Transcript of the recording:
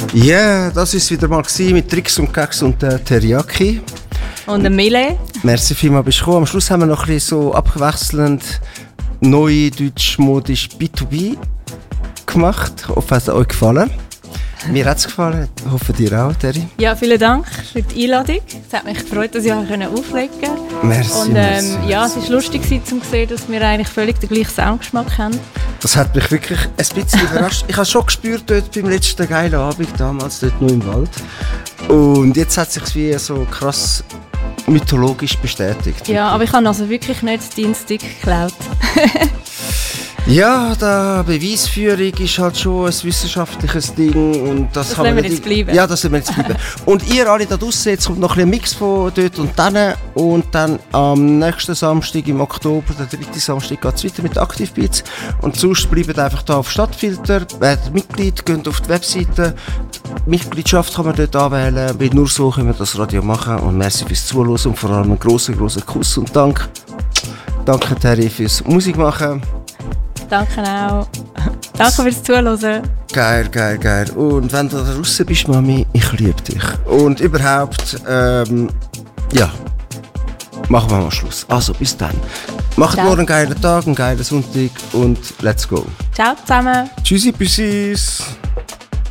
Ja, das war es wieder mal mit Tricks und Gags und Teriyaki. Und ein Mille. Merci vielmals, bist du gekommen. Am Schluss haben wir noch ein bisschen so abwechselnd neu, deutsch, modisch B2B gemacht. Ich hoffe, es hat euch gefallen. Mir hat es gefallen. Ich hoffe, dir auch, Terry. Ja, vielen Dank für die Einladung. Es hat mich gefreut, dass ich euch auflegen konnte. Merci. Und ja, es war lustig zu sehen, dass wir eigentlich völlig den gleichen Soundgeschmack haben. Das hat mich wirklich ein bisschen überrascht. Ich habe schon gespürt dort beim letzten geilen Abend, damals dort nur im Wald. Und jetzt hat es sich wie so krass mythologisch bestätigt. Ja, aber ich habe also wirklich nicht deinen Stick geklaut. Ja, die Beweisführung ist halt schon ein wissenschaftliches Ding. Und das kann lassen wir jetzt bleiben. Ja, das lassen wir jetzt bleiben. Und ihr alle da draussen, jetzt kommt noch ein Mix von dort und dann. Und dann am nächsten Samstag im Oktober, der 3. Samstag, geht es weiter mit Aktivbeats. Und sonst bleibt einfach da auf Stadtfilter, werdet Mitglied, geht auf die Webseite. Die Mitgliedschaft kann man dort anwählen, weil nur so können wir das Radio machen. Und merci fürs Zuhören und vor allem einen grossen Kuss und Dank. Danke Terry fürs Musikmachen. Danke auch. Danke fürs Zuhören. Geil. Und wenn du da draussen bist, Mami, ich liebe dich. Und überhaupt, ja, machen wir mal Schluss. Also, bis dann. Macht morgen einen geilen Tag, einen geilen Sonntag und let's go. Ciao zusammen. Tschüssi, Büssis.